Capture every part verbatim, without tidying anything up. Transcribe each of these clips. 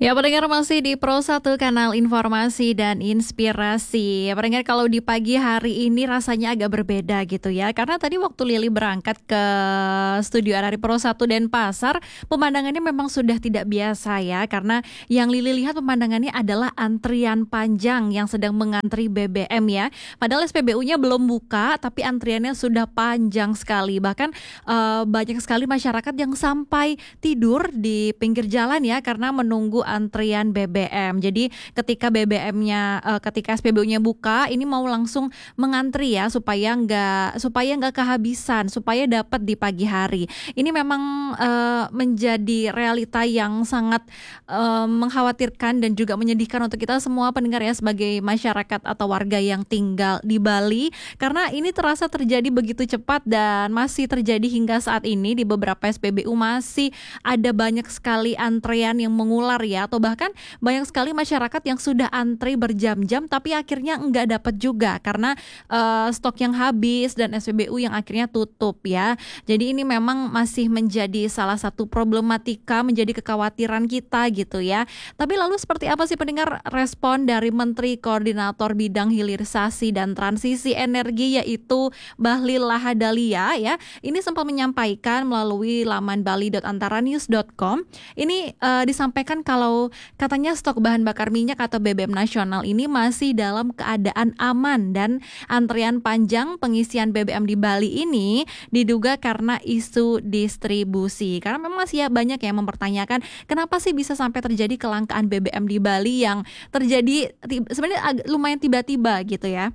Ya, pendengar masih di Pro satu Kanal Informasi dan Inspirasi. Ya, pendengar, kalau di pagi hari ini rasanya agak berbeda gitu ya. Karena tadi waktu Lili berangkat ke studio R R I Pro satu Denpasar, pemandangannya memang sudah tidak biasa ya. Karena yang Lili lihat pemandangannya adalah antrian panjang yang sedang mengantri B B M ya. Padahal S P B U-nya belum buka, tapi antriannya sudah panjang sekali. Bahkan eh, banyak sekali masyarakat yang sampai tidur di pinggir jalan ya, karena menunggu antrian B B M. Jadi ketika B B M-nya, uh, ketika S P B U-nya buka, ini mau langsung mengantri ya supaya nggak supaya nggak kehabisan, supaya dapat di pagi hari. Ini memang uh, menjadi realita yang sangat uh, mengkhawatirkan dan juga menyedihkan untuk kita semua pendengar ya, sebagai masyarakat atau warga yang tinggal di Bali, karena ini terasa terjadi begitu cepat dan masih terjadi hingga saat ini. Di beberapa S P B U masih ada banyak sekali antrean yang mengular ya, atau bahkan banyak sekali masyarakat yang sudah antri berjam-jam tapi akhirnya enggak dapat juga karena uh, stok yang habis dan S P B U yang akhirnya tutup ya. Jadi ini memang masih menjadi salah satu problematika, menjadi kekhawatiran kita gitu ya. Tapi lalu seperti apa sih pendengar respon dari Menteri Koordinator Bidang Hilirisasi dan Transisi Energi, yaitu Bahlil Lahadalia ya. Ini sempat menyampaikan melalui laman bali dot antaranews dot com. Ini uh, disampaikan kalau katanya stok bahan bakar minyak atau B B M nasional ini masih dalam keadaan aman, dan antrian panjang pengisian B B M di Bali ini diduga karena isu distribusi. Karena memang masih ya banyak yang mempertanyakan kenapa sih bisa sampai terjadi kelangkaan B B M di Bali yang terjadi sebenarnya agak lumayan tiba-tiba gitu ya.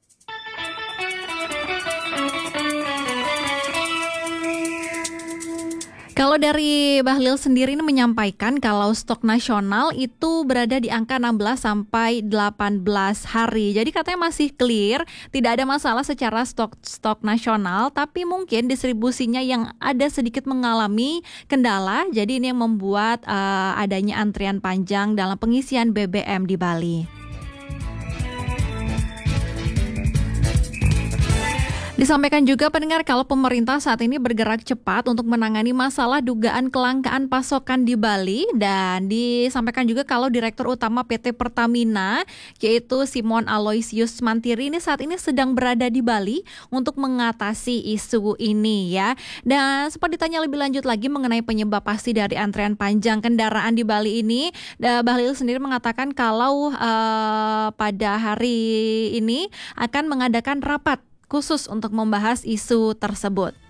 Kalau dari Bahlil sendiri ini menyampaikan kalau stok nasional itu berada di angka enam belas sampai delapan belas hari. Jadi katanya masih clear, tidak ada masalah secara stok stok nasional, tapi mungkin distribusinya yang ada sedikit mengalami kendala. Jadi ini yang membuat uh, adanya antrian panjang dalam pengisian B B M di Bali. Disampaikan juga pendengar kalau pemerintah saat ini bergerak cepat untuk menangani masalah dugaan kelangkaan pasokan di Bali, dan disampaikan juga kalau Direktur Utama P T Pertamina yaitu Simon Aloysius Mantiri ini saat ini sedang berada di Bali untuk mengatasi isu ini ya. Dan sempat ditanya lebih lanjut lagi mengenai penyebab pasti dari antrean panjang kendaraan di Bali ini, Bahlil sendiri mengatakan kalau uh, pada hari ini akan mengadakan rapat khusus untuk membahas isu tersebut.